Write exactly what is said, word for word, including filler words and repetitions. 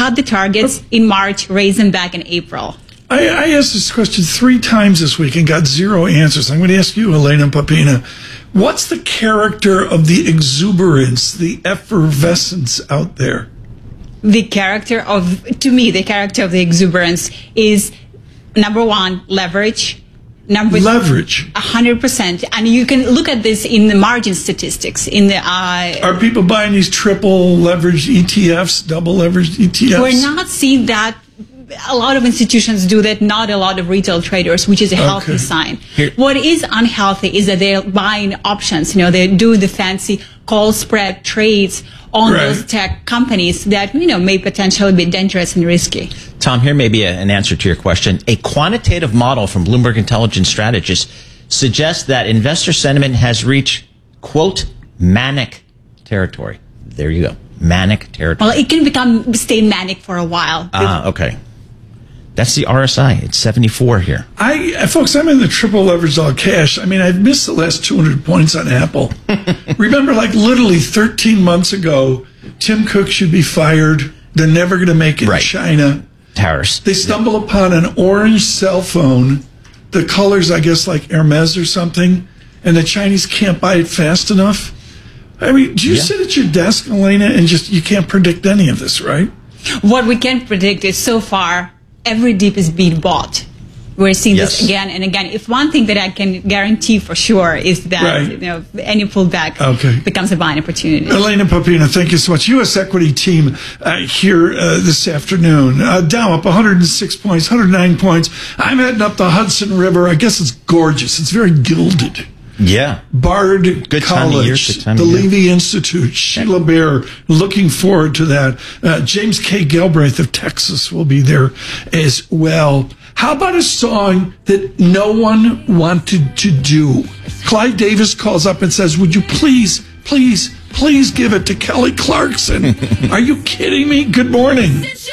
cut the targets in March, raise them back in April. I, I asked this question three times this week and got zero answers. I'm going to ask you, Elena Popina, what's the character of the exuberance, the effervescence out there? The character of, to me, the character of the exuberance is, number one, leverage. Number leverage. A hundred percent. And you can look at this in the margin statistics. In the uh, Are people buying these triple leveraged E T Fs, double leveraged E T Fs? We're not seeing that. A lot of institutions do that, not a lot of retail traders, which is a healthy okay. sign. Here. What is unhealthy is that they're buying options. You know, they do the fancy call spread trades on right. those tech companies that, you know, may potentially be dangerous and risky. Tom, here may be a, an answer to your question. A quantitative model from Bloomberg Intelligence Strategists suggests that investor sentiment has reached, quote, manic territory. There you go. Manic territory. Well, it can become, stay manic for a while. Ah, okay. That's the R S I. It's seventy-four here. I, folks, I'm in the triple leveraged all cash. I mean, I've missed the last two hundred points on Apple. Remember, like literally thirteen months ago, Tim Cook should be fired. They're never going to make it right. in China. Tariffs. They stumble yeah. upon an orange cell phone, the colors, I guess, like Hermes or something, and the Chinese can't buy it fast enough. I mean, do you yeah. sit at your desk, Elena, and just, you can't predict any of this, right? What we can predict is so far, every dip is being bought. We're seeing yes. this again and again. If one thing that I can guarantee for sure is that right. you know, any pullback okay. becomes a buying opportunity. Elena Popina, thank you so much. U S equity team uh, here uh, this afternoon. Uh, Dow up one hundred six points, one hundred nine points. I'm heading up the Hudson River. I guess it's gorgeous. It's very gilded. Yeah. Bard good time College, of year, good time the of year. Levy Institute, Sheila Bair, looking forward to that. Uh, James K. Galbraith of Texas will be there as well. How about a song that no one wanted to do? Clyde Davis calls up and says, would you please, please, please give it to Kelly Clarkson? Are you kidding me? Good morning.